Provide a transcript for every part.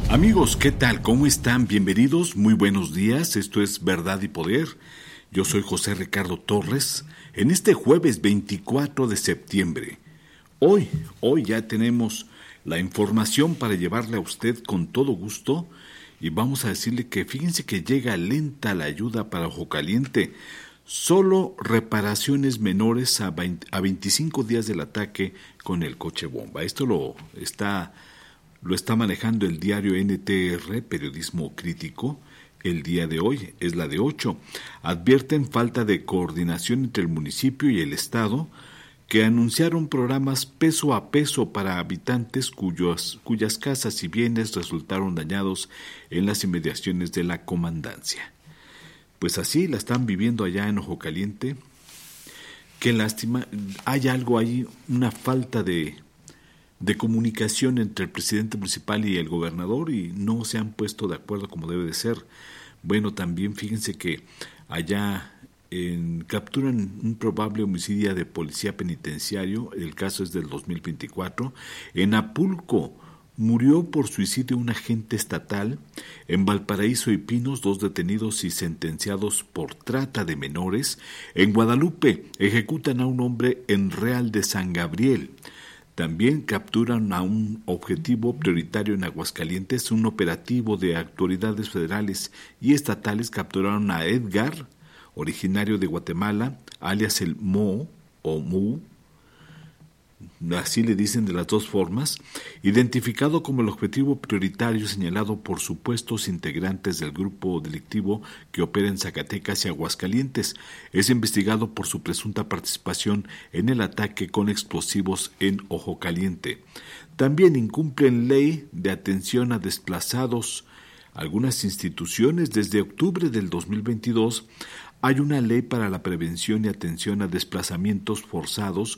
Amigos, ¿qué tal? ¿Cómo están? Bienvenidos, muy buenos días. Esto es Verdad y Poder. Yo soy José Ricardo Torres. En este jueves 24 de septiembre, hoy ya tenemos la información para llevarle a usted con todo gusto y vamos a decirle que fíjense que llega lenta la ayuda para Ojo Caliente. Solo reparaciones menores a 25 días del ataque con el coche bomba. Esto lo está manejando el diario NTR, Periodismo Crítico. El día de hoy es la de 8. Advierten falta de coordinación entre el municipio y el Estado, que anunciaron programas peso a peso para habitantes cuyas casas y bienes resultaron dañados en las inmediaciones de la comandancia. Pues así la están viviendo allá en Ojo Caliente. Qué lástima. Hay algo ahí, una falta de comunicación entre el presidente municipal y el gobernador y no se han puesto de acuerdo como debe de ser. Bueno, también fíjense que allá capturan un probable homicidio de policía penitenciario, el caso es del 2024. En Apulco murió por suicidio un agente estatal. En Valparaíso y Pinos, 2 detenidos y sentenciados por trata de menores. En Guadalupe ejecutan a un hombre en Real de San Gabriel. También capturan a un objetivo prioritario en Aguascalientes. Un operativo de autoridades federales y estatales capturaron a Edgar, originario de Guatemala, alias el Mo o Mu, así le dicen de las dos formas, identificado como el objetivo prioritario señalado por supuestos integrantes del grupo delictivo que opera en Zacatecas y Aguascalientes. Es investigado por su presunta participación en el ataque con explosivos en Ojo Caliente. También incumplen ley de atención a desplazados. Algunas instituciones, desde octubre del 2022, hay una ley para la prevención y atención a desplazamientos forzados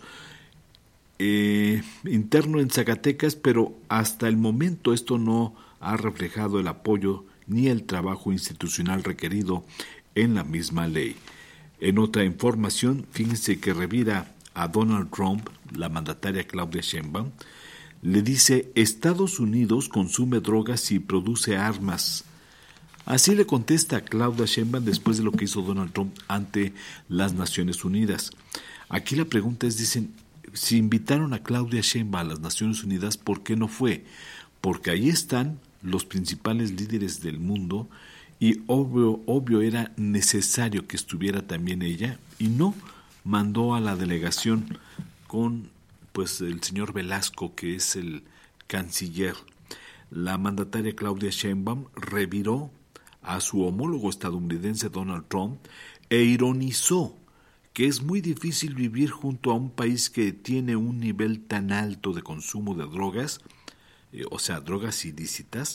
interno en Zacatecas, pero hasta el momento esto no ha reflejado el apoyo ni el trabajo institucional requerido en la misma ley. En otra información, fíjense que revira a Donald Trump, la mandataria Claudia Sheinbaum, le dice: Estados Unidos consume drogas y produce armas. Así le contesta a Claudia Sheinbaum después de lo que hizo Donald Trump ante las Naciones Unidas. Aquí la pregunta es, dicen, si invitaron a Claudia Sheinbaum a las Naciones Unidas, ¿por qué no fue? Porque ahí están los principales líderes del mundo y obvio era necesario que estuviera también ella, y no mandó a la delegación con el señor Velasco, que es el canciller. La mandataria Claudia Sheinbaum reviró a su homólogo estadounidense Donald Trump e ironizó que es muy difícil vivir junto a un país que tiene un nivel tan alto de consumo de drogas, o sea, drogas ilícitas,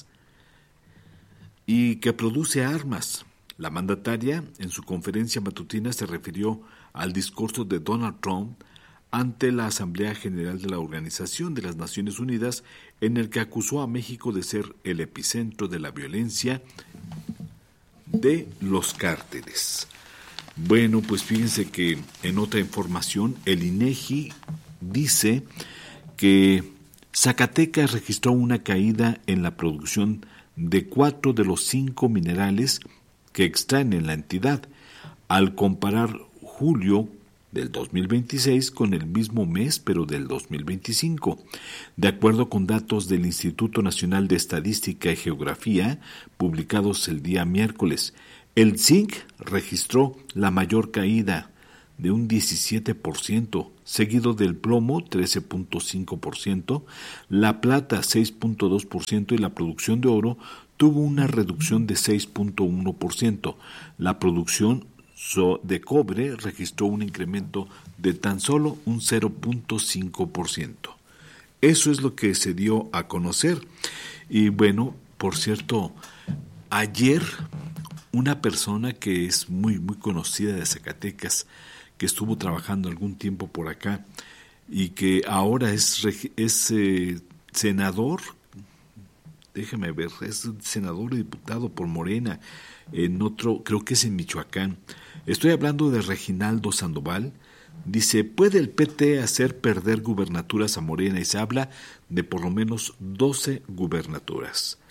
y que produce armas. La mandataria, en su conferencia matutina, se refirió al discurso de Donald Trump ante la Asamblea General de la Organización de las Naciones Unidas, en el que acusó a México de ser el epicentro de la violencia de los cárteles. Bueno, pues fíjense que en otra información, el INEGI dice que Zacatecas registró una caída en la producción de 4 de los 5 minerales que extraen en la entidad, al comparar julio del 2026 con el mismo mes, pero del 2025. De acuerdo con datos del Instituto Nacional de Estadística y Geografía, publicados el día miércoles, el zinc registró la mayor caída, de un 17%, seguido del plomo 13.5%, la plata 6.2% y la producción de oro tuvo una reducción de 6.1%. La producción de cobre registró un incremento de tan solo un 0.5%. Eso es lo que se dio a conocer. Y bueno, por cierto, ayer una persona que es muy conocida de Zacatecas, que estuvo trabajando algún tiempo por acá y que ahora es senador, déjeme ver, es senador y diputado por Morena, en otro, creo que es en Michoacán. Estoy hablando de Reginaldo Sandoval. Dice, ¿puede el PT hacer perder gubernaturas a Morena? Y se habla de por lo menos 12 gubernaturas.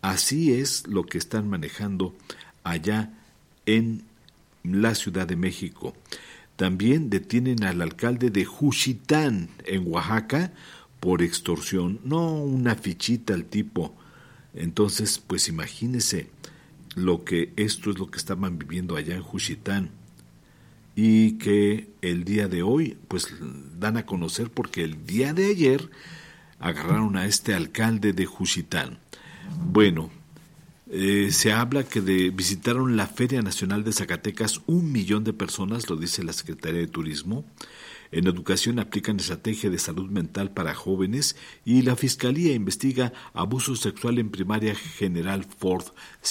Así es lo que están manejando allá en la Ciudad de México. También detienen al alcalde de Juchitán, en Oaxaca, por extorsión. No una fichita al tipo. Entonces, pues imagínese esto es lo que estaban viviendo allá en Juchitán. Y que el día de hoy, pues dan a conocer porque el día de ayer agarraron a este alcalde de Juchitán. Bueno, se habla que visitaron la Feria Nacional de Zacatecas 1,000,000 de personas, lo dice la Secretaría de Turismo. En educación aplican estrategia de salud mental para jóvenes y la Fiscalía investiga abuso sexual en primaria General Ford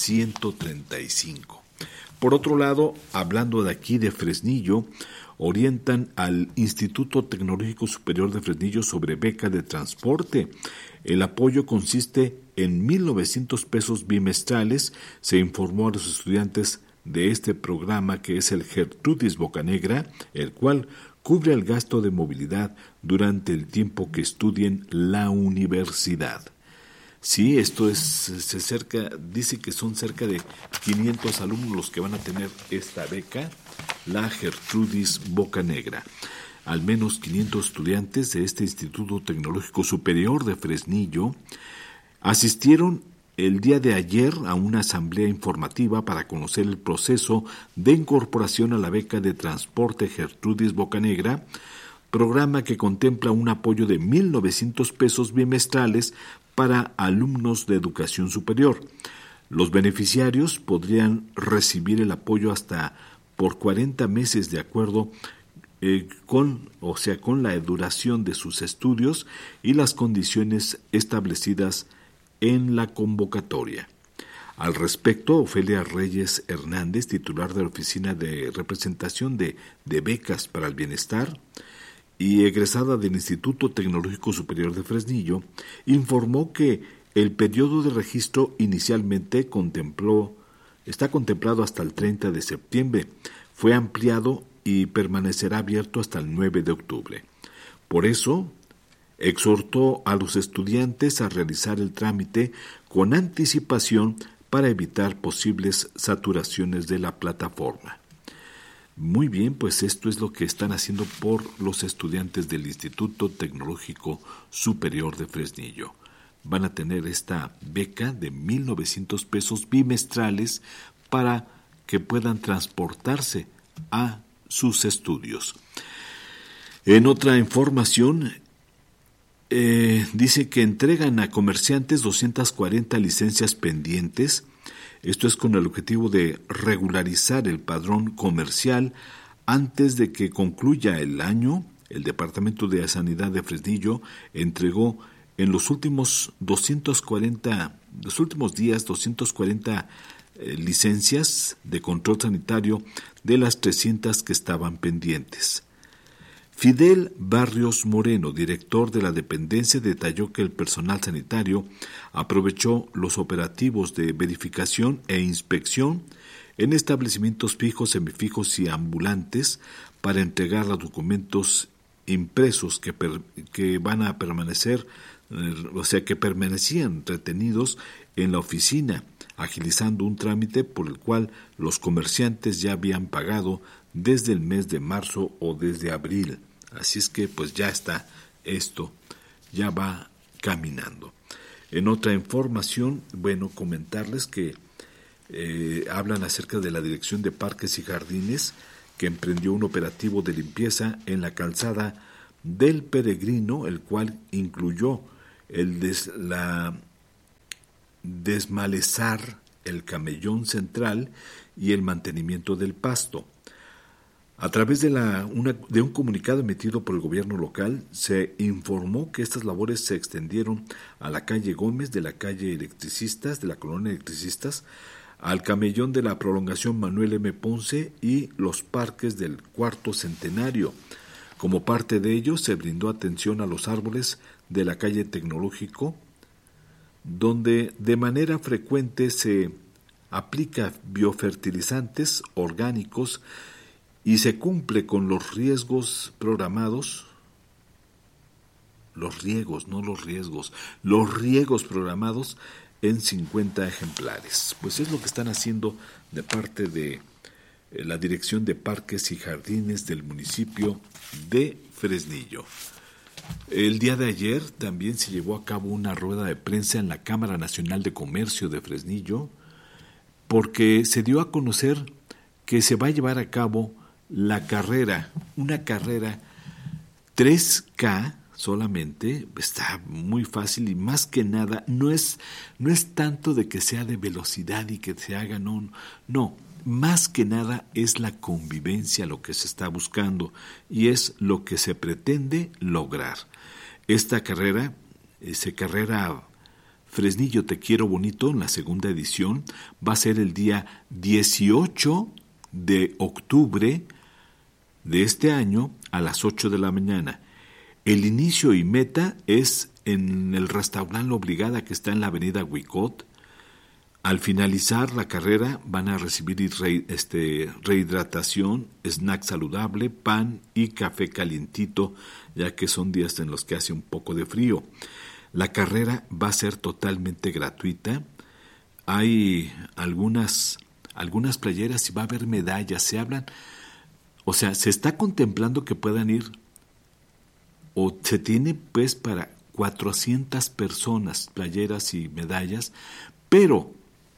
135. Por otro lado, hablando de aquí de Fresnillo, orientan al Instituto Tecnológico Superior de Fresnillo sobre beca de transporte. El apoyo consiste en 1,900 pesos bimestrales, se informó a los estudiantes de este programa que es el Gertrudis Bocanegra, el cual cubre el gasto de movilidad durante el tiempo que estudien la universidad. Sí, esto dice que son cerca de 500 alumnos los que van a tener esta beca, la Gertrudis Bocanegra. Al menos 500 estudiantes de este Instituto Tecnológico Superior de Fresnillo asistieron el día de ayer a una asamblea informativa para conocer el proceso de incorporación a la beca de transporte Gertrudis Bocanegra, programa que contempla un apoyo de 1,900 pesos bimestrales para alumnos de educación superior. Los beneficiarios podrían recibir el apoyo hasta por 40 meses de acuerdo con la duración de sus estudios y las condiciones establecidas en la convocatoria. Al respecto, Ofelia Reyes Hernández, titular de la Oficina de Representación de Becas para el Bienestar y egresada del Instituto Tecnológico Superior de Fresnillo, informó que el periodo de registro inicialmente está contemplado hasta el 30 de septiembre. Fue ampliado y permanecerá abierto hasta el 9 de octubre. Por eso, exhortó a los estudiantes a realizar el trámite con anticipación para evitar posibles saturaciones de la plataforma. Muy bien, pues esto es lo que están haciendo por los estudiantes del Instituto Tecnológico Superior de Fresnillo. Van a tener esta beca de 1,900 pesos bimestrales para que puedan transportarse a sus estudios. En otra información, dice que entregan a comerciantes 240 licencias pendientes. Esto es con el objetivo de regularizar el padrón comercial antes de que concluya el año. El Departamento de Sanidad de Fresnillo entregó en los últimos días 240 licencias de control sanitario de las 300 que estaban pendientes. Fidel Barrios Moreno, director de la dependencia, detalló que el personal sanitario aprovechó los operativos de verificación e inspección en establecimientos fijos, semifijos y ambulantes para entregar los documentos impresos que van a permanecer, que permanecían retenidos en la oficina, agilizando un trámite por el cual los comerciantes ya habían pagado desde el mes de marzo o desde abril. Así es que pues ya está esto, ya va caminando. En otra información, comentarles que hablan acerca de la Dirección de Parques y Jardines, que emprendió un operativo de limpieza en la calzada del Peregrino, el cual incluyó desmalezar el camellón central y el mantenimiento del pasto. A través de un comunicado emitido por el gobierno local, se informó que estas labores se extendieron a la calle Gómez de la calle Electricistas, de la colonia Electricistas, al camellón de la prolongación Manuel M. Ponce y los parques del Cuarto Centenario. Como parte de ello, se brindó atención a los árboles de la calle Tecnológico, donde de manera frecuente se aplica biofertilizantes orgánicos y se cumple con los riegos programados en 50 ejemplares. Pues es lo que están haciendo de parte de la Dirección de Parques y Jardines del municipio de Fresnillo. El día de ayer también se llevó a cabo una rueda de prensa en la Cámara Nacional de Comercio de Fresnillo, porque se dio a conocer que se va a llevar a cabo la carrera, una carrera 3K solamente. Está muy fácil y más que nada no es tanto de que sea de velocidad y que se haga, no, más que nada es la convivencia lo que se está buscando y es lo que se pretende lograr. Esta carrera, carrera Fresnillo Te Quiero Bonito, en la segunda edición, va a ser el día 18 de octubre de este año a las 8 de la mañana. El inicio y meta es en el restaurante La Obligada, que está en la avenida Huicot. Al finalizar la carrera van a recibir rehidratación, snack saludable, pan y café calientito, ya que son días en los que hace un poco de frío. La carrera va a ser totalmente gratuita. Hay algunas playeras y va a haber medallas. Se está contemplando que puedan ir, o se tiene pues para 400 personas, playeras y medallas, pero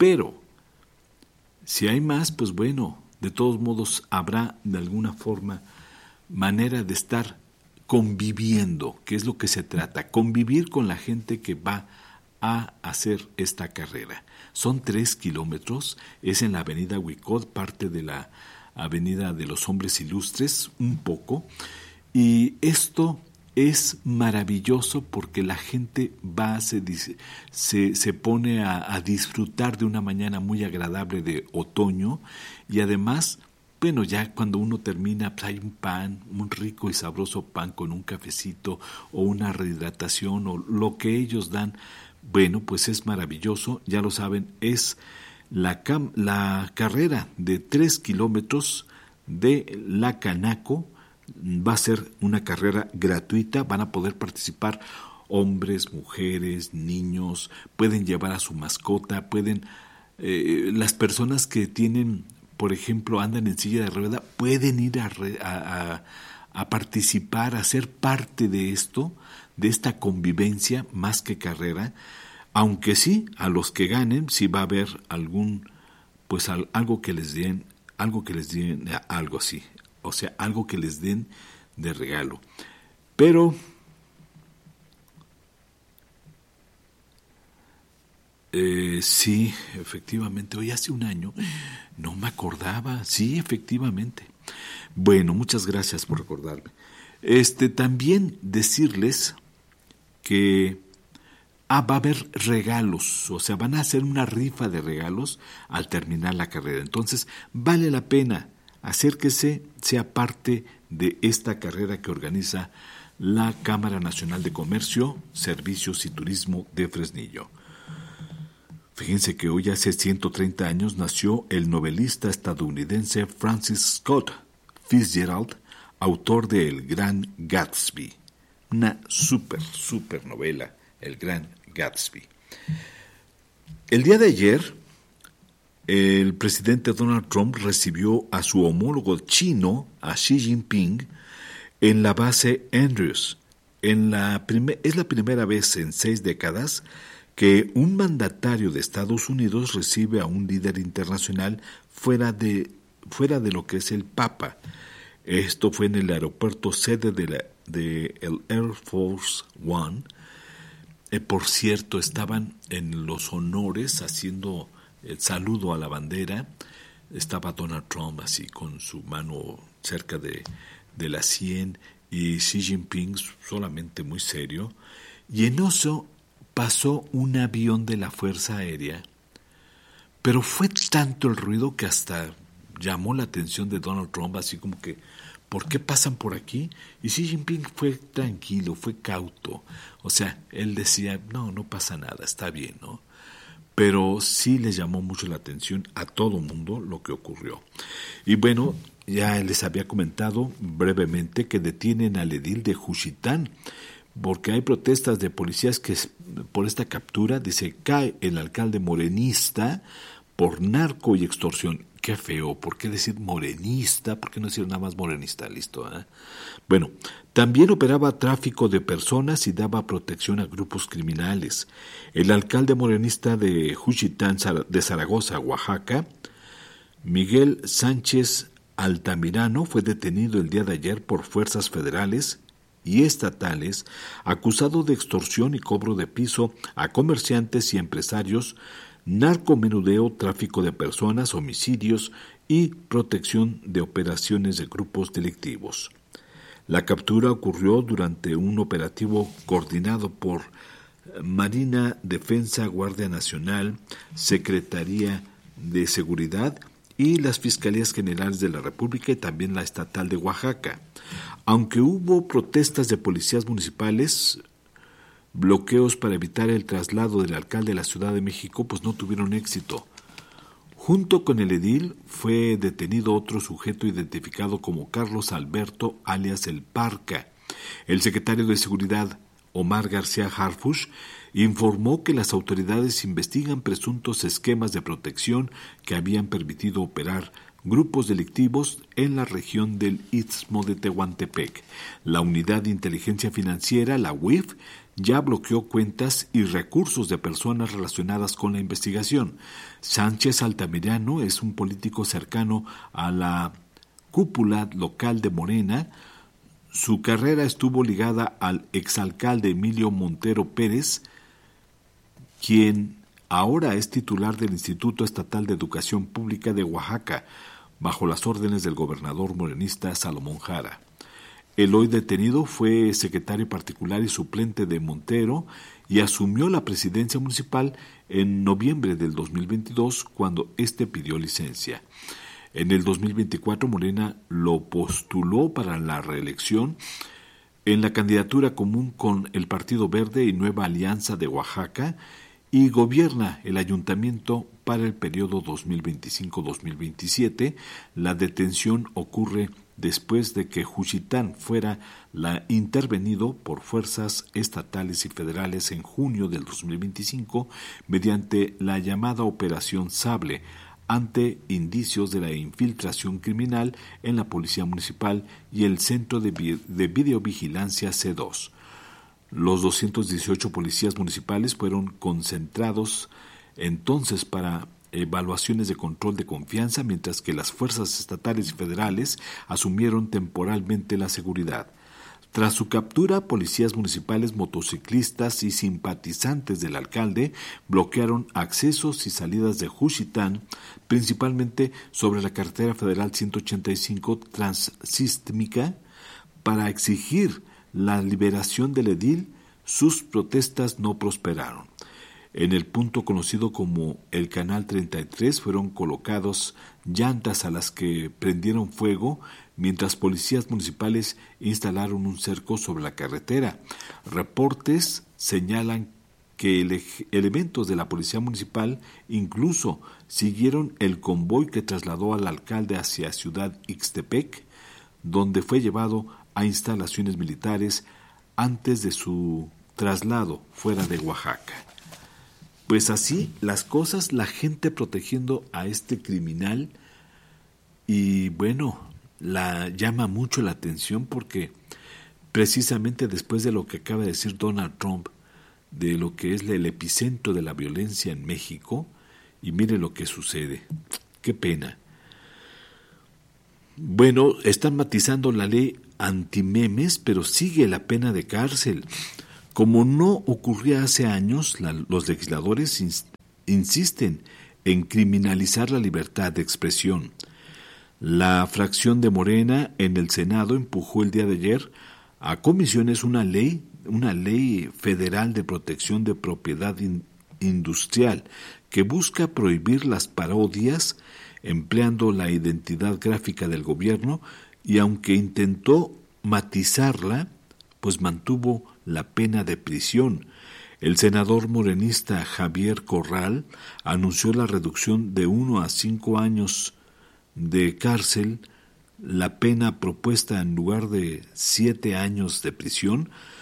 si hay más, pues bueno, de todos modos habrá de alguna forma manera de estar conviviendo, que es lo que se trata, convivir con la gente que va a hacer esta carrera. Son 3 kilómetros, es en la avenida Huicot, parte de la avenida de los Hombres Ilustres, un poco, y esto es maravilloso porque la gente va, se pone a disfrutar de una mañana muy agradable de otoño y además, bueno, ya cuando uno termina, pues hay un pan, un rico y sabroso pan con un cafecito o una rehidratación o lo que ellos dan. Bueno, pues es maravilloso, ya lo saben, es la carrera de 3 kilómetros de La Canaco. Va a ser una carrera gratuita, van a poder participar hombres, mujeres, niños, pueden llevar a su mascota, las personas que tienen, por ejemplo, andan en silla de rueda, pueden ir a participar, a ser parte de esto, de esta convivencia más que carrera, aunque sí, a los que ganen, sí va a haber algo que les den, algo así. O sea, algo que les den de regalo. Pero sí, efectivamente, hoy hace un año, no me acordaba, sí, efectivamente. Bueno, muchas gracias por recordarme. También decirles que va a haber regalos, o sea, van a hacer una rifa de regalos al terminar la carrera. Entonces, vale la pena. Acérquese, sea parte de esta carrera que organiza la Cámara Nacional de Comercio, Servicios y Turismo de Fresnillo. Fíjense que hoy hace 130 años nació el novelista estadounidense Francis Scott Fitzgerald, autor de El Gran Gatsby. Una súper novela, El Gran Gatsby. El día de ayer, el presidente Donald Trump recibió a su homólogo chino, a Xi Jinping, en la base Andrews. Es la primera vez en 6 décadas que un mandatario de Estados Unidos recibe a un líder internacional fuera de lo que es el Papa. Esto fue en el aeropuerto sede de el Air Force One. Por cierto, estaban en los honores haciendo el saludo a la bandera. Estaba Donald Trump así con su mano cerca de la sien y Xi Jinping solamente muy serio. Y en eso pasó un avión de la Fuerza Aérea, pero fue tanto el ruido que hasta llamó la atención de Donald Trump, así como que, ¿por qué pasan por aquí? Y Xi Jinping fue tranquilo, fue cauto. O sea, él decía, no pasa nada, está bien, ¿no? Pero sí les llamó mucho la atención a todo mundo lo que ocurrió. Y bueno, ya les había comentado brevemente que detienen al edil de Juchitán porque hay protestas de policías que por esta captura, dice, cae el alcalde morenista por narco y extorsión. Qué feo, ¿por qué decir morenista? ¿Por qué no decir nada más morenista? Listo, ¿eh? Bueno, también operaba tráfico de personas y daba protección a grupos criminales. El alcalde morenista de Juchitán de Zaragoza, Oaxaca, Miguel Sánchez Altamirano, fue detenido el día de ayer por fuerzas federales y estatales, acusado de extorsión y cobro de piso a comerciantes y empresarios, narcomenudeo, tráfico de personas, homicidios y protección de operaciones de grupos delictivos. La captura ocurrió durante un operativo coordinado por Marina, Defensa, Guardia Nacional, Secretaría de Seguridad y las Fiscalías Generales de la República y también la Estatal de Oaxaca. Aunque hubo protestas de policías municipales, bloqueos para evitar el traslado del alcalde de la Ciudad de México, pues no tuvieron éxito. Junto con el edil fue detenido otro sujeto identificado como Carlos Alberto, alias El Parca. El secretario de Seguridad, Omar García Harfuch, informó que las autoridades investigan presuntos esquemas de protección que habían permitido operar grupos delictivos en la región del Istmo de Tehuantepec. La Unidad de Inteligencia Financiera, la UIF, ya bloqueó cuentas y recursos de personas relacionadas con la investigación. Sánchez Altamirano es un político cercano a la cúpula local de Morena. Su carrera estuvo ligada al exalcalde Emilio Montero Pérez, quien ahora es titular del Instituto Estatal de Educación Pública de Oaxaca, bajo las órdenes del gobernador morenista Salomón Jara. El hoy detenido fue secretario particular y suplente de Montero y asumió la presidencia municipal en noviembre del 2022 cuando éste pidió licencia. En el 2024 Morena lo postuló para la reelección en la candidatura común con el Partido Verde y Nueva Alianza de Oaxaca y gobierna el ayuntamiento para el periodo 2025-2027. La detención ocurre después de que Juchitán fuera intervenido por fuerzas estatales y federales en junio del 2025 mediante la llamada Operación Sable, ante indicios de la infiltración criminal en la Policía Municipal y el Centro de Videovigilancia C2. Los 218 policías municipales fueron concentrados entonces para evaluaciones de control de confianza, mientras que las fuerzas estatales y federales asumieron temporalmente la seguridad. Tras su captura, policías municipales, motociclistas y simpatizantes del alcalde bloquearon accesos y salidas de Juchitán, principalmente sobre la carretera federal 185 transístmica, para exigir la liberación del edil. Sus protestas no prosperaron. En el punto conocido como el Canal 33 fueron colocados llantas a las que prendieron fuego mientras policías municipales instalaron un cerco sobre la carretera. Reportes señalan que elementos de la policía municipal incluso siguieron el convoy que trasladó al alcalde hacia Ciudad Ixtepec, donde fue llevado a instalaciones militares antes de su traslado fuera de Oaxaca. Pues así las cosas, la gente protegiendo a este criminal, y bueno, llama mucho la atención porque precisamente después de lo que acaba de decir Donald Trump, de lo que es el epicentro de la violencia en México, y mire lo que sucede. Qué pena. Bueno, están matizando la ley antimemes, pero sigue la pena de cárcel. Como no ocurría hace años, los legisladores insisten en criminalizar la libertad de expresión. La fracción de Morena en el Senado empujó el día de ayer a comisiones una ley federal de protección de propiedad industrial que busca prohibir las parodias empleando la identidad gráfica del gobierno, y aunque intentó matizarla, pues mantuvo la pena de prisión. El senador morenista Javier Corral anunció la reducción de 1 a 5 años de cárcel, la pena propuesta en lugar de 7 años de prisión,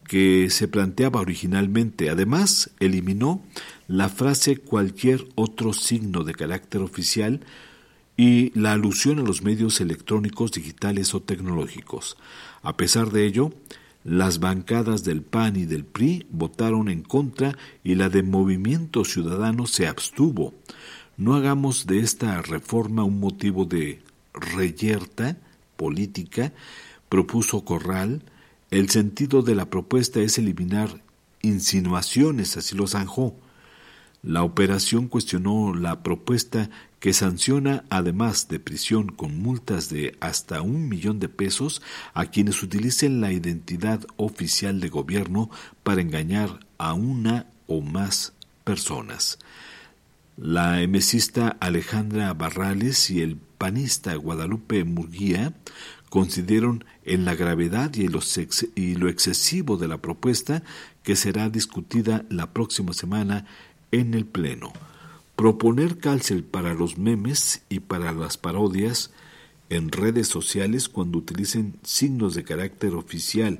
que se planteaba originalmente. Además, eliminó la frase cualquier otro signo de carácter oficial y la alusión a los medios electrónicos, digitales o tecnológicos. A pesar de ello, las bancadas del PAN y del PRI votaron en contra y la de Movimiento Ciudadano se abstuvo. No hagamos de esta reforma un motivo de reyerta política, propuso Corral. El sentido de la propuesta es eliminar insinuaciones, así lo zanjó. La operación cuestionó la propuesta que sanciona, además de prisión con multas de hasta $1,000,000 a quienes utilicen la identidad oficial de gobierno para engañar a una o más personas. La emesista Alejandra Barrales y el panista Guadalupe Murguía consideraron en la gravedad y lo excesivo de la propuesta que será discutida la próxima semana en el Pleno. Proponer cárcel para los memes y para las parodias en redes sociales cuando utilicen signos de carácter oficial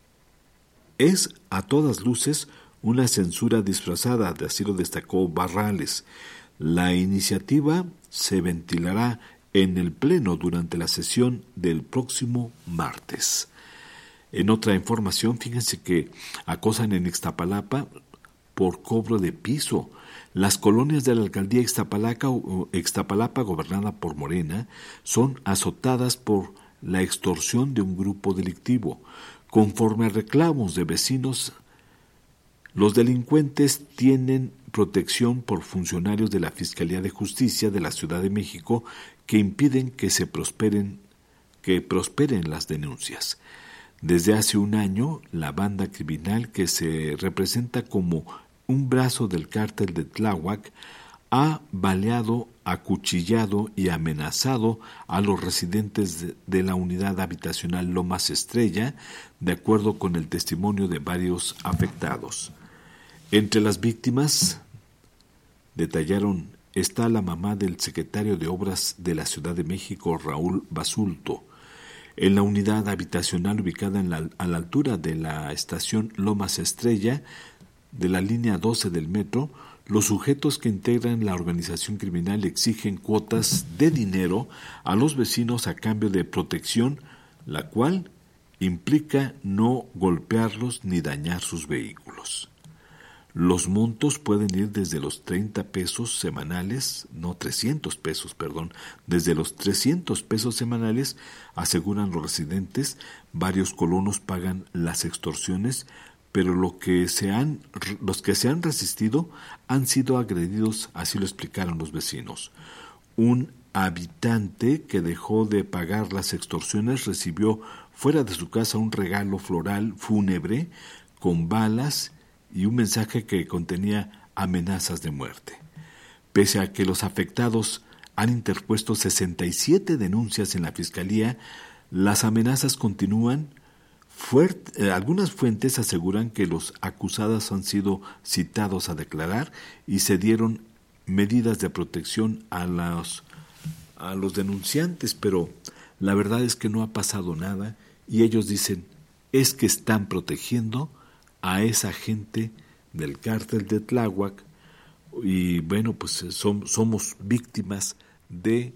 es a todas luces una censura disfrazada, así lo destacó Barrales. La iniciativa se ventilará en el Pleno durante la sesión del próximo martes. En otra información, fíjense que acosan en Ixtapalapa por cobro de piso. Las colonias de la alcaldía Ixtapalapa, gobernada por Morena, son azotadas por la extorsión de un grupo delictivo. Conforme a reclamos de vecinos, los delincuentes tienen protección por funcionarios de la Fiscalía de Justicia de la Ciudad de México que impiden que prosperen las denuncias. Desde hace un año, la banda criminal que se representa como un brazo del cártel de Tláhuac ha baleado, acuchillado y amenazado a los residentes de la unidad habitacional Lomas Estrella, de acuerdo con el testimonio de varios afectados. Entre las víctimas, detallaron, está la mamá del secretario de Obras de la Ciudad de México, Raúl Basulto. En la unidad habitacional ubicada a la altura de la estación Lomas Estrella, de la línea 12 del metro, los sujetos que integran la organización criminal exigen cuotas de dinero a los vecinos a cambio de protección, la cual implica no golpearlos ni dañar sus vehículos. Los montos pueden ir desde los 30 pesos semanales, desde los 300 pesos semanales, aseguran los residentes. Varios colonos pagan las extorsiones, pero los que se han resistido han sido agredidos, así lo explicaron los vecinos. Un habitante que dejó de pagar las extorsiones recibió fuera de su casa un regalo floral fúnebre con balas y un mensaje que contenía amenazas de muerte. Pese a que los afectados han interpuesto 67 denuncias en la Fiscalía, las amenazas continúan. Algunas fuentes aseguran que los acusados han sido citados a declarar y se dieron medidas de protección a los denunciantes, pero la verdad es que no ha pasado nada y ellos dicen es que están protegiendo a esa gente del cártel de Tláhuac y bueno, pues somos víctimas de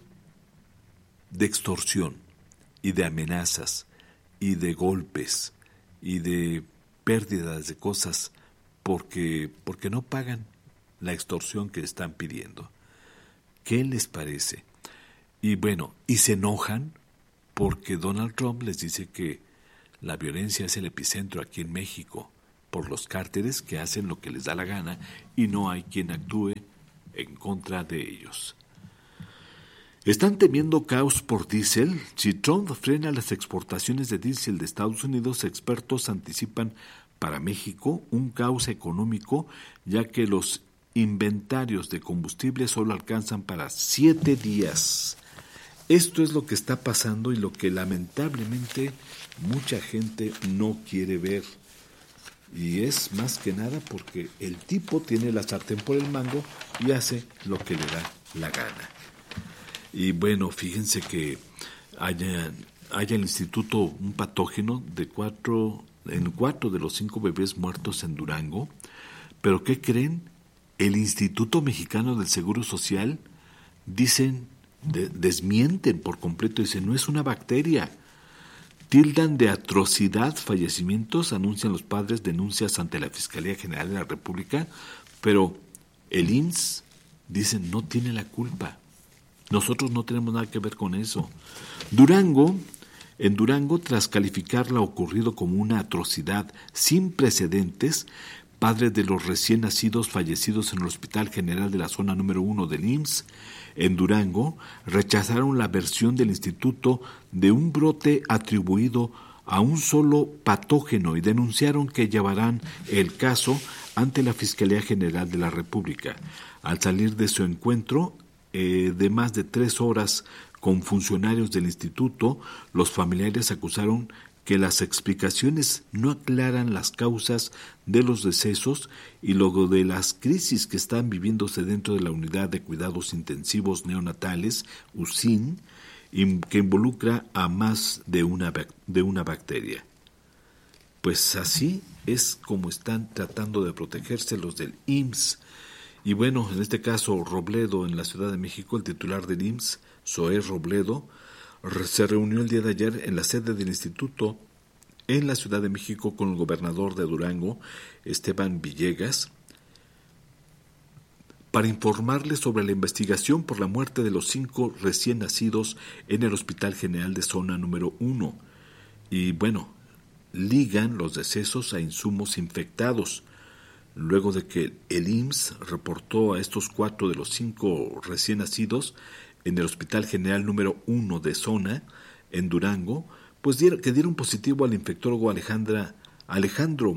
extorsión y de amenazas y de golpes y de pérdidas de cosas porque no pagan la extorsión que están pidiendo. ¿Qué les parece? Y bueno, y se enojan porque Donald Trump les dice que la violencia es el epicentro aquí en México por los cárteles que hacen lo que les da la gana y no hay quien actúe en contra de ellos. Están temiendo caos por diésel. Si Trump frena las exportaciones de diésel de Estados Unidos, expertos anticipan para México un caos económico, ya que los inventarios de combustible solo alcanzan para 7 días. Esto es lo que está pasando y lo que lamentablemente mucha gente no quiere ver. Y es más que nada porque el tipo tiene la sartén por el mango y hace lo que le da la gana. Y bueno, fíjense que haya el instituto un patógeno de 4 en 4 de los 5 bebés muertos en Durango. Pero ¿qué creen? El Instituto Mexicano del Seguro Social desmienten por completo, dicen, no es una bacteria. Tildan de atrocidad fallecimientos, anuncian los padres, denuncias ante la Fiscalía General de la República, pero el IMSS, dicen, no tiene la culpa. Nosotros no tenemos nada que ver con eso. En Durango, tras calificar lo ocurrido como una atrocidad sin precedentes, padres de los recién nacidos fallecidos en el Hospital General de la Zona número 1 del IMSS, en Durango, rechazaron la versión del instituto de un brote atribuido a un solo patógeno y denunciaron que llevarán el caso ante la Fiscalía General de la República. Al salir de su encuentro, de más de 3 horas con funcionarios del instituto, los familiares acusaron que las explicaciones no aclaran las causas de los decesos y luego de las crisis que están viviéndose dentro de la Unidad de Cuidados Intensivos Neonatales, UCIN, que involucra a más de una bacteria. Pues así es como están tratando de protegerse los del IMSS. Y bueno, en este caso Robledo, en la Ciudad de México, el titular del IMSS, Zoé Robledo, se reunió el día de ayer en la sede del instituto en la Ciudad de México con el gobernador de Durango, Esteban Villegas, para informarle sobre la investigación por la muerte de los 5 recién nacidos en el Hospital General de Zona número 1. Y bueno, ligan los decesos a insumos infectados. Luego de que el IMSS reportó a estos 4 de los 5 recién nacidos en el Hospital General número 1 de Zona, en Durango, pues que dieron positivo al infectólogo Alejandro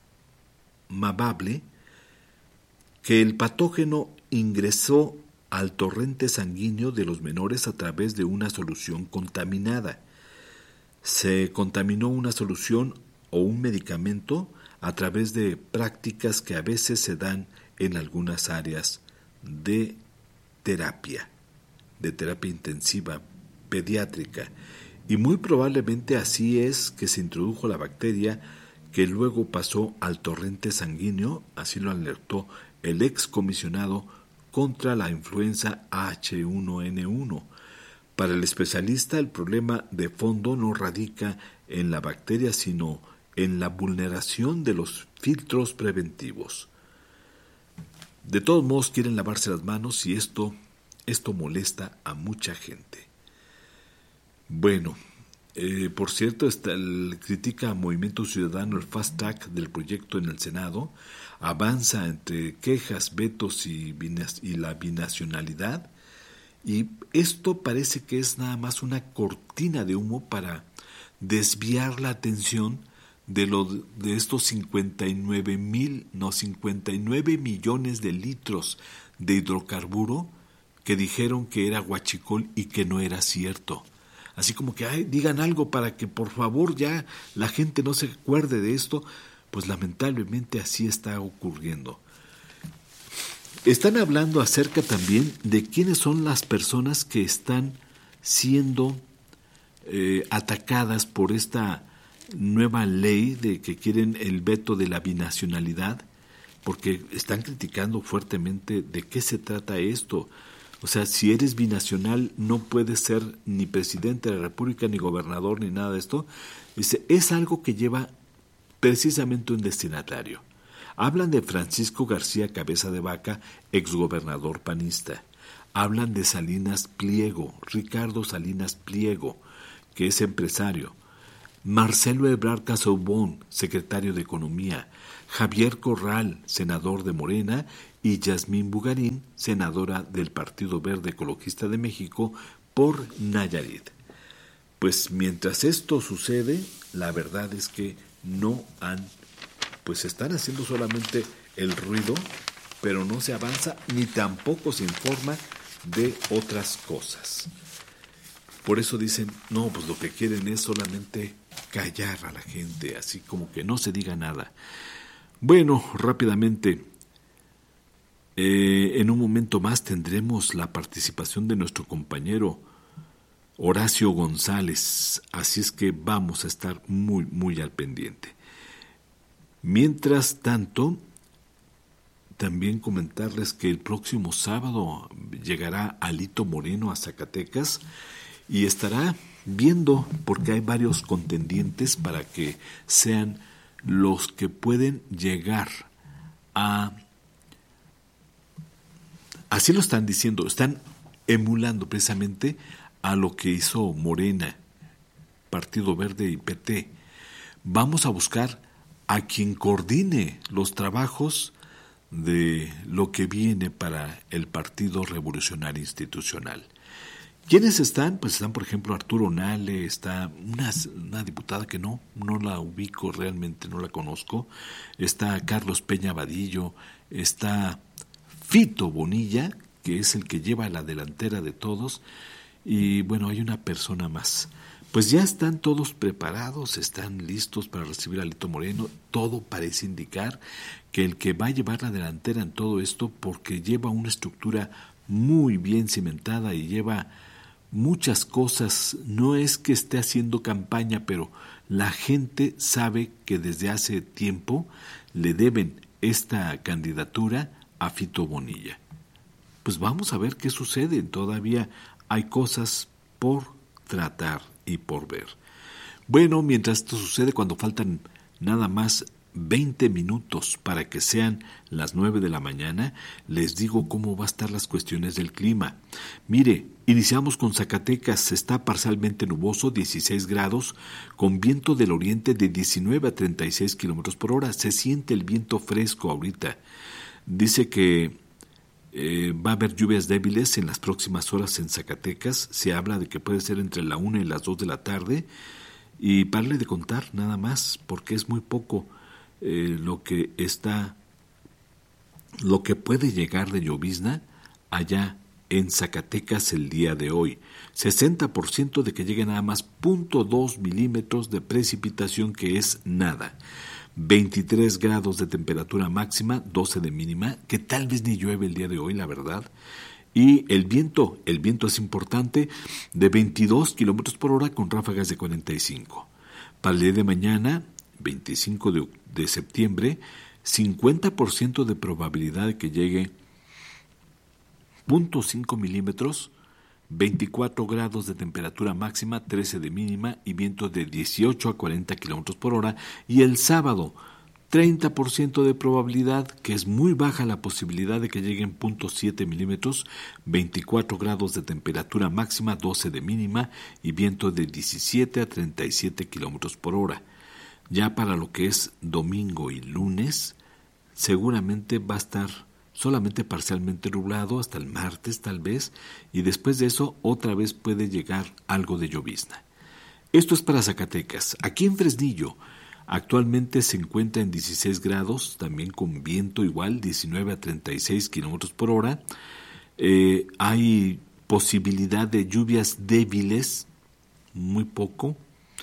Mabable, que el patógeno ingresó al torrente sanguíneo de los menores a través de una solución contaminada. Se contaminó una solución o un medicamento a través de prácticas que a veces se dan en algunas áreas de terapia intensiva, pediátrica, y muy probablemente así es que se introdujo la bacteria que luego pasó al torrente sanguíneo, así lo alertó el excomisionado contra la influenza H1N1. Para el especialista, el problema de fondo no radica en la bacteria, sino en la vulneración de los filtros preventivos. De todos modos, quieren lavarse las manos y esto molesta a mucha gente. Bueno, por cierto, critica a Movimiento Ciudadano el fast track del proyecto en el Senado, avanza entre quejas, vetos y la binacionalidad, y esto parece que es nada más una cortina de humo para desviar la atención de estos 59 millones de litros de hidrocarburo que dijeron que era huachicol y que no era cierto. Así como que digan algo para que por favor ya la gente no se acuerde de esto, pues lamentablemente así está ocurriendo. Están hablando acerca también de quiénes son las personas que están siendo atacadas por esta nueva ley de que quieren el veto de la binacionalidad, porque están criticando fuertemente de qué se trata esto. O sea, si eres binacional no puedes ser ni presidente de la República, ni gobernador, ni nada de esto. Dice, es algo que lleva precisamente un destinatario. Hablan de Francisco García Cabeza de Vaca, exgobernador panista. Hablan de Salinas Pliego, Ricardo Salinas Pliego, que es empresario. Marcelo Ebrard Casaubon, secretario de Economía. Javier Corral, senador de Morena, y Yasmín Bugarín, senadora del Partido Verde Ecologista de México por Nayarit. Pues mientras esto sucede, la verdad es que están haciendo solamente el ruido, pero no se avanza ni tampoco se informa de otras cosas. Por eso dicen, no, pues lo que quieren es solamente callar a la gente, así como que no se diga nada. Bueno, rápidamente, en un momento más tendremos la participación de nuestro compañero Horacio González, así es que vamos a estar muy, muy al pendiente. Mientras tanto, también comentarles que el próximo sábado llegará Alito Moreno a Zacatecas y estará viendo, porque hay varios contendientes para que sean los que pueden llegar a... Así lo están diciendo, están emulando precisamente a lo que hizo Morena, Partido Verde y PT. Vamos a buscar a quien coordine los trabajos de lo que viene para el Partido Revolucionario Institucional. ¿Quiénes están? Pues están, por ejemplo, Arturo Nale, está una diputada que no la ubico realmente, no la conozco, está Carlos Peña Vadillo, está Fito Bonilla, que es el que lleva la delantera de todos, y bueno, hay una persona más. Pues ya están todos preparados, están listos para recibir a Alito Moreno. Todo parece indicar que el que va a llevar la delantera en todo esto, porque lleva una estructura muy bien cimentada y lleva muchas cosas, no es que esté haciendo campaña, pero la gente sabe que desde hace tiempo le deben esta candidatura a Fito Bonilla. Pues vamos a ver qué sucede, todavía hay cosas por tratar y por ver. Bueno, mientras esto sucede, cuando faltan nada más 20 minutos para que sean las 9 de la mañana, les digo cómo va a estar las cuestiones del clima. Mire, iniciamos con Zacatecas, está parcialmente nuboso, 16 grados, con viento del oriente de 19 a 36 kilómetros por hora. Se siente el viento fresco ahorita. Dice que va a haber lluvias débiles en las próximas horas en Zacatecas. Se habla de que puede ser entre la 1 y las 2 de la tarde. Y párale de contar nada más, porque es muy poco lo que puede llegar de llovizna allá en Zacatecas el día de hoy. 60% de que llegue nada más 0.2 milímetros de precipitación, que es nada. 23 grados de temperatura máxima, 12 de mínima, que tal vez ni llueve el día de hoy, la verdad. Y el viento es importante, de 22 kilómetros por hora con ráfagas de 45. Para el día de mañana, 25 de septiembre, 50% de probabilidad de que llegue 0.5 milímetros, 24 grados de temperatura máxima, 13 de mínima y viento de 18 a 40 kilómetros por hora. Y el sábado, 30% de probabilidad, que es muy baja la posibilidad de que lleguen 0.7 milímetros, 24 grados de temperatura máxima, 12 de mínima y viento de 17 a 37 kilómetros por hora. Ya para lo que es domingo y lunes, seguramente va a estar solamente parcialmente nublado hasta el martes tal vez, y después de eso otra vez puede llegar algo de llovizna. Esto es para Zacatecas. Aquí en Fresnillo actualmente se encuentra en 16 grados, también con viento igual, 19 a 36 kilómetros por hora. Hay posibilidad de lluvias débiles, muy poco.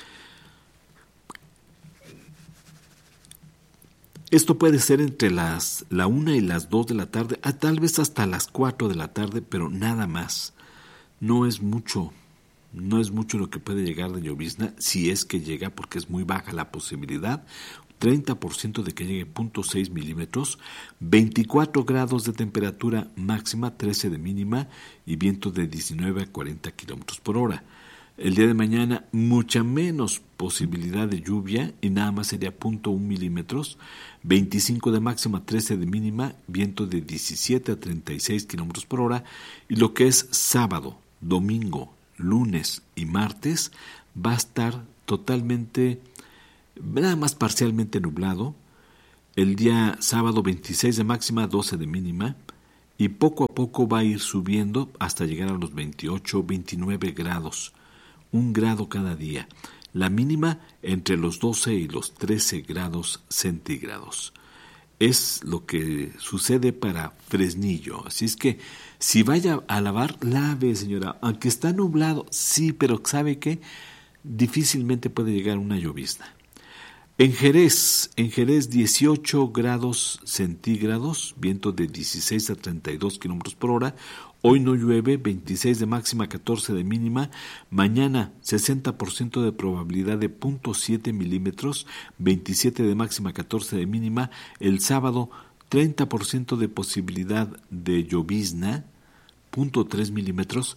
Esto puede ser entre la 1 y las 2 de la tarde, tal vez hasta las 4 de la tarde, pero nada más. No es mucho lo que puede llegar de llovizna, si es que llega, porque es muy baja la posibilidad. 30% de que llegue 0.6 milímetros, 24 grados de temperatura máxima, 13 de mínima y viento de 19 a 40 kilómetros por hora. El día de mañana, mucha menos posibilidad de lluvia y nada más sería 0.1 milímetros, 25 de máxima, 13 de mínima, viento de 17 a 36 kilómetros por hora. Y lo que es sábado, domingo, lunes y martes va a estar totalmente, nada más parcialmente nublado. El día sábado 26 de máxima, 12 de mínima y poco a poco va a ir subiendo hasta llegar a los 28, 29 grados. 1 grado cada día. La mínima entre los 12 y los 13 grados centígrados. Es lo que sucede para Fresnillo. Así es que si vaya a lavar, lave, señora. Aunque está nublado, sí, pero ¿sabe qué? Difícilmente puede llegar una llovizna. En Jerez 18 grados centígrados, viento de 16 a 32 kilómetros por hora. Hoy no llueve, 26 de máxima, 14 de mínima. Mañana 60% de probabilidad de 0.7 milímetros, 27 de máxima, 14 de mínima. El sábado 30% de posibilidad de llovizna, 0.3 milímetros.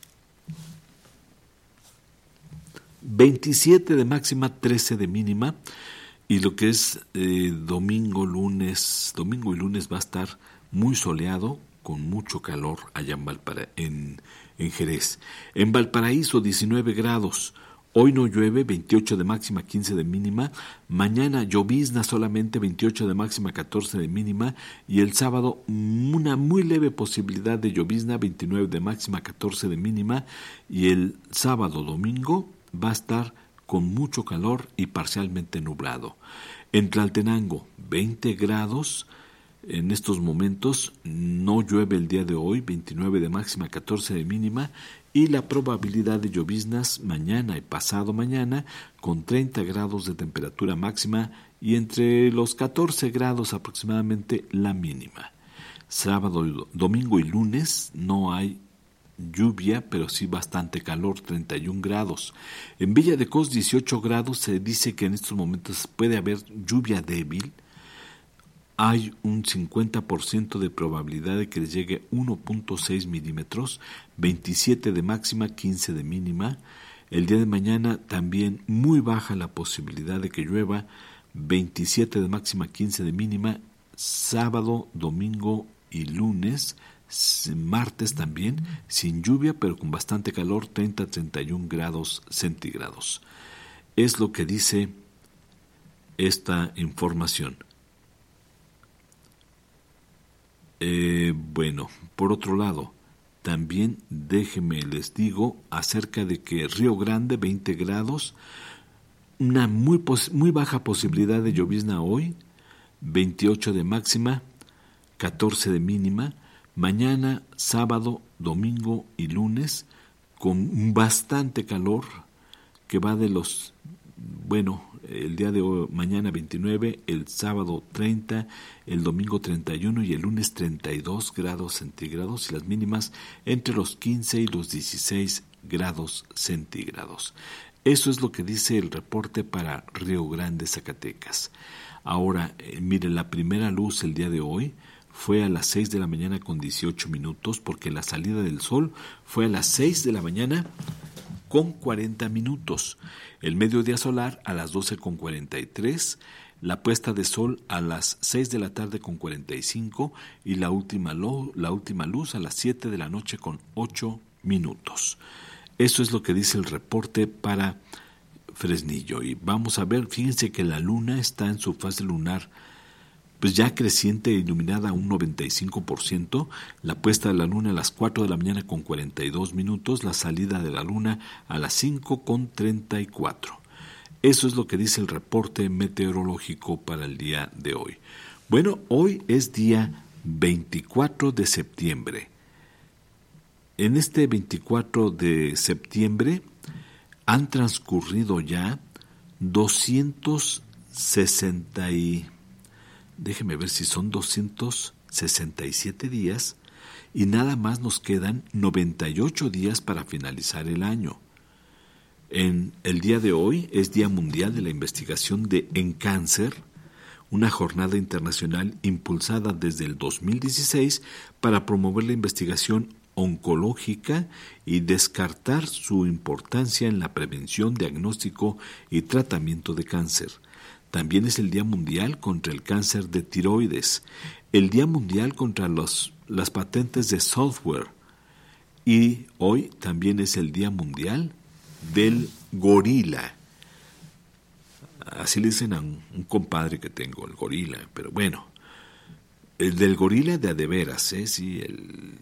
27 de máxima, 13 de mínima, y lo que es domingo y lunes va a estar muy soleado, con mucho calor allá en Jerez. En Valparaíso 19 grados, hoy no llueve, 28 de máxima, 15 de mínima, mañana llovizna solamente, 28 de máxima, 14 de mínima, y el sábado una muy leve posibilidad de llovizna, 29 de máxima, 14 de mínima, y el sábado, domingo, va a estar con mucho calor y parcialmente nublado. En Tlaltenango, 20 grados. En estos momentos no llueve el día de hoy, 29 de máxima, 14 de mínima, y la probabilidad de lloviznas mañana y pasado mañana con 30 grados de temperatura máxima y entre los 14 grados aproximadamente la mínima. Sábado, domingo y lunes no hay lluvia, pero sí bastante calor, 31 grados. En Villa de Cos, 18 grados, se dice que en estos momentos puede haber lluvia débil. Hay un 50% de probabilidad de que les llegue 1.6 milímetros, 27 de máxima, 15 de mínima. El día de mañana también muy baja la posibilidad de que llueva, 27 de máxima, 15 de mínima. Sábado, domingo y lunes, martes también, sin lluvia, pero con bastante calor, 30 a 31 grados centígrados. Es lo que dice esta información. Bueno, por otro lado, también déjenme les digo acerca de que Río Grande, 20 grados, una muy baja posibilidad de llovizna hoy, 28 de máxima, 14 de mínima. Mañana, sábado, domingo y lunes, con bastante calor, que va de los, el día de hoy, mañana 29, el sábado 30, el domingo 31 y el lunes 32 grados centígrados, y las mínimas entre los 15 y los 16 grados centígrados. Eso es lo que dice el reporte para Río Grande, Zacatecas. Ahora, miren, la primera luz el día de hoy fue a las 6 de la mañana con 18 minutos, porque la salida del sol fue a las 6 de la mañana con 40 minutos. El mediodía solar a las 12 con 43, la puesta de sol a las 6 de la tarde con 45 y la última luz a las 7 de la noche con 8 minutos. Eso es lo que dice el reporte para Fresnillo. Y vamos a ver, fíjense que la luna está en su fase lunar pues ya creciente e iluminada a un 95%, la puesta de la luna a las 4 de la mañana con 42 minutos, la salida de la luna a las 5 con 34. Eso es lo que dice el reporte meteorológico para el día de hoy. Bueno, hoy es día 24 de septiembre. En este 24 de septiembre han transcurrido ya 267 días y nada más nos quedan 98 días para finalizar el año. En el día de hoy es Día Mundial de la Investigación en Cáncer, una jornada internacional impulsada desde el 2016 para promover la investigación oncológica y descartar su importancia en la prevención, diagnóstico y tratamiento de cáncer. También es el Día Mundial contra el Cáncer de Tiroides, el Día Mundial contra las patentes de software, y hoy también es el Día Mundial del Gorila. Así le dicen a un compadre que tengo, el gorila, pero bueno, el del gorila de a de veras, sí,